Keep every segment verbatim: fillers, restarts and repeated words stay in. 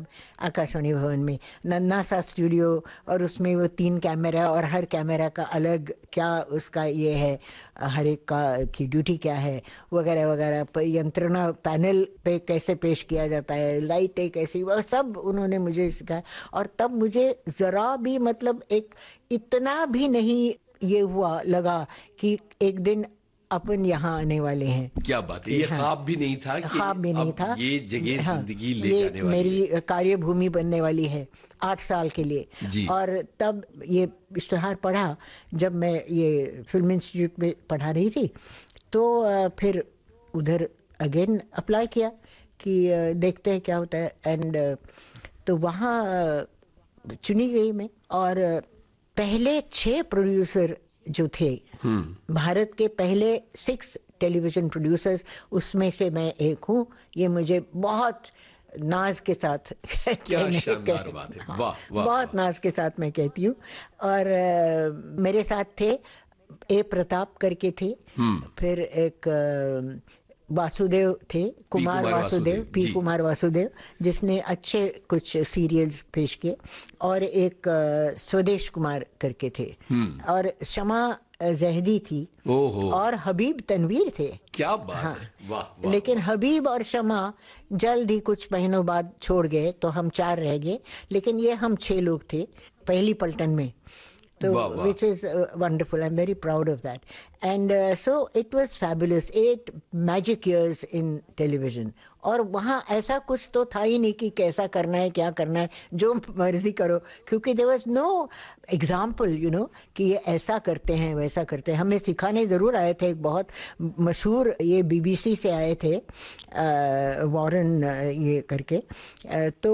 आकाशवाणी भवन में नन्हा सा स्टूडियो, और उसमें वो तीन कैमरा और हर कैमरा का अलग क्या उसका ये है, हर एक का की ड्यूटी क्या है वगैरह वगैरह, यंत्रणा पैनल पे कैसे पेश किया जाता है, लाइटें कैसी, वह सब उन्होंने मुझे सिखाया। और तब मुझे ज़रा भी मतलब एक इतना भी नहीं ये हुआ लगा कि एक दिन अपन यहाँ आने वाले हैं। क्या बात है, ये हाँ, ख्वाब भी नहीं था कि ख्वाब भी नहीं अब था। ये जगह हाँ, जिंदगी ले ये जाने वाली मेरी है। कार्यभूमि बनने वाली है आठ साल के लिए। जी। और तब ये इश्तहार पढ़ा जब मैं ये फिल्म इंस्टीट्यूट में पढ़ा रही थी, तो अ, फिर उधर अगेन अप्लाई किया कि अ, देखते हैं क्या होता है। एंड तो वहाँ अ, चुनी गई मैं, और अ, पहले छह प्रोड्यूसर जो थे, भारत के पहले सिक्स टेलीविजन प्रोड्यूसर्स, उसमें से मैं एक हूँ। ये मुझे बहुत नाज के साथ क्या कहने शानदार कह- बात है। हाँ, वाह वाह बहुत वाह। नाज के साथ मैं कहती हूँ। और अ, मेरे साथ थे ए प्रताप करके थे, फिर एक अ, वासुदेव थे, कुमार कुमार वासुदेव, वासुदेव, पी जी। कुमार वासुदेव, जिसने अच्छे कुछ सीरियल्स पेश किए, और एक अ, स्वदेश कुमार करके थे, और शमा जहदी थी, ओहो, और हबीब तनवीर थे। क्या बात हाँ, है। वाह वाह लेकिन वाह। हबीब और शमा जल्द ही कुछ महीनों बाद छोड़ गए, तो हम चार रह गए, लेकिन ये हम छह लोग थे पहली पलटन में। तो वाह वाह। which is uh, wonderful. I'm very proud of that. And uh, so it was fabulous. Eight magic years in television. और वहाँ ऐसा कुछ तो था ही नहीं कि कैसा करना है, क्या करना है, जो मर्जी करो, क्योंकि there was no example, you know, कि ये ऐसा करते हैं वैसा करते हैं। हमें सिखाने ज़रूर आए थे, एक बहुत मशहूर ये बीबीसी से आए थे, वॉरेन ये करके, अ, तो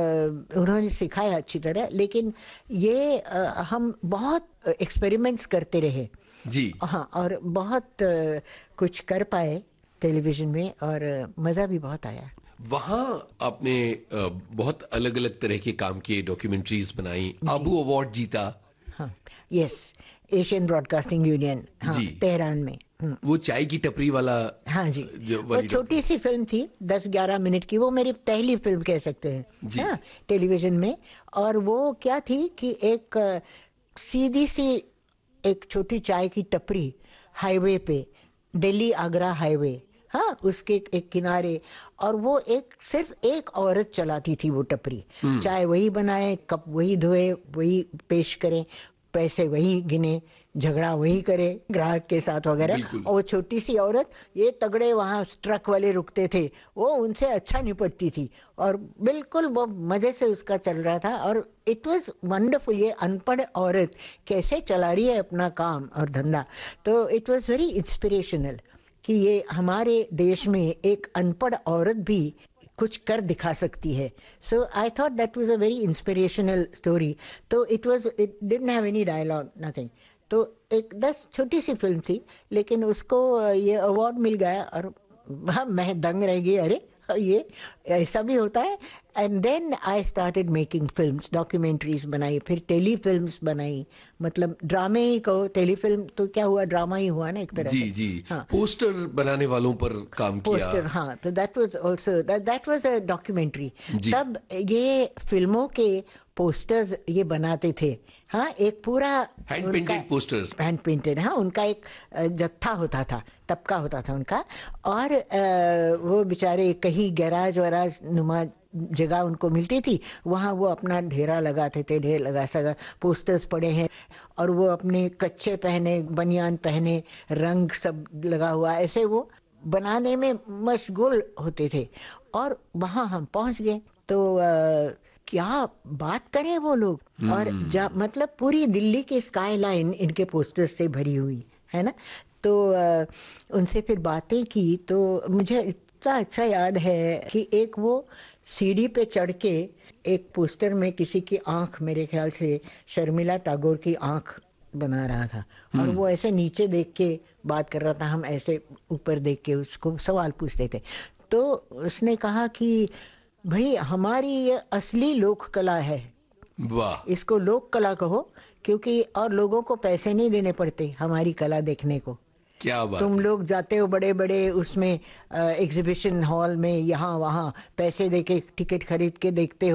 अ, उन्होंने सिखाया अच्छी तरह, लेकिन ये अ, हम बहुत एक्सपेरिमेंट्स करते रहे। जी। हाँ, और बहुत अ, कुछ कर पाए टेलीविज़न में, और मज़ा भी बहुत आया। वहाँ आपने अ, बहुत अलग अलग तरह के काम किए, डॉक्यूमेंट्रीज बनाई, आबू अवार्ड जीता। हाँ, यस, एशियन ब्रॉडकास्टिंग यूनियन, हाँ, जी। तेहरान में। हम्म, वो चाय की टपरी वाला। हाँ जी, जो वो वाली छोटी सी फिल्म थी, दस ग्यारह मिनट की, वो मेरी पहली फिल्म कह सकते हैं, जी। हाँ, टेलीविज़न में। और वो क्या थी कि एक अ, सीधी सी एक छोटी चाय की टपरी हाईवे पे, दिल्ली आगरा हाईवे, हाँ, उसके एक, एक किनारे, और वो एक सिर्फ एक औरत चलाती थी वो टपरी। चाय वही बनाए, कप वही धोए, वही पेश करें, पैसे वही गिने, झगड़ा वही करे ग्राहक के साथ वगैरह। बिल्कुल। और वो छोटी सी औरत, ये तगड़े वहाँ ट्रक वाले रुकते थे, वो उनसे अच्छा निपटती थी, और बिल्कुल वो मज़े से उसका चल रहा था। और इट वाज वंडरफुल, ये अनपढ़ औरत कैसे चला रही है अपना काम और धंधा। तो इट वाज वेरी इंस्पिरेशनल कि ये हमारे देश में एक अनपढ़ औरत भी कुछ कर दिखा सकती है। सो I thought that was a very inspirational story. तो it was, it didn't have any dialogue, nothing. तो एक दस छोटी सी फिल्म थी, लेकिन उसको ये अवार्ड मिल गया, और हाँ, मैं दंग रह गई, अरे ये ऐसा भी होता है। And then I started making films, documentaries बनाई, फिर टेली फिल्म्स बनाई, मतलब ड्रामे ही कहो, टेली फिल्म तो क्या हुआ, ड्रामा ही हुआ ना एक तरह जी से। जी। हाँ, पोस्टर बनाने वालों पर काम किया। पोस्टर, हाँ, तो that was also, that was a documentary. जी। तब ये फिल्मों के पोस्टर्स ये बनाते थे, हाँ, एक पूरा हैंड उनका पेंटेड पोस्टर्स। हैंड पेंटेड, हाँ, उनका एक अ, जत्था होता था, तबका होता था उनका। और अ, वो बेचारे कहीं गैराज वराज नुमा जगह उनको मिलती थी, वहाँ वो अपना ढेरा लगाते थे, ढेर लगा सका पोस्टर्स पड़े हैं, और वो अपने कच्चे पहने, बनियान पहने, रंग सब लगा हुआ, ऐसे वो बनाने में मशगूल होते थे। और वहाँ हम पहुँच गए, तो अ, क्या बात करें वो लोग। और जा मतलब पूरी दिल्ली की स्काई लाइन इनके पोस्टर्स से भरी हुई है ना। तो अ, उनसे फिर बातें की, तो मुझे इतना अच्छा याद है कि एक वो सीढ़ी पे चढ़ के एक पोस्टर में किसी की आंख, मेरे ख्याल से शर्मिला टैगोर की आंख बना रहा था, और वो ऐसे नीचे देख के बात कर रहा था, हम ऐसे ऊपर देख के उसको सवाल पूछते थे। तो उसने कहा कि भाई, हमारी ये असली लोक कला है, वाह। इसको लोक कला कहो, क्योंकि और लोगों को पैसे नहीं देने पड़ते हमारी कला देखने को। क्या बात तुम है। लोग जाते हो बड़े बड़े उसमें एग्जीबिशन हॉल में, यहाँ वहाँ पैसे देके टिकट खरीद के देखते हो,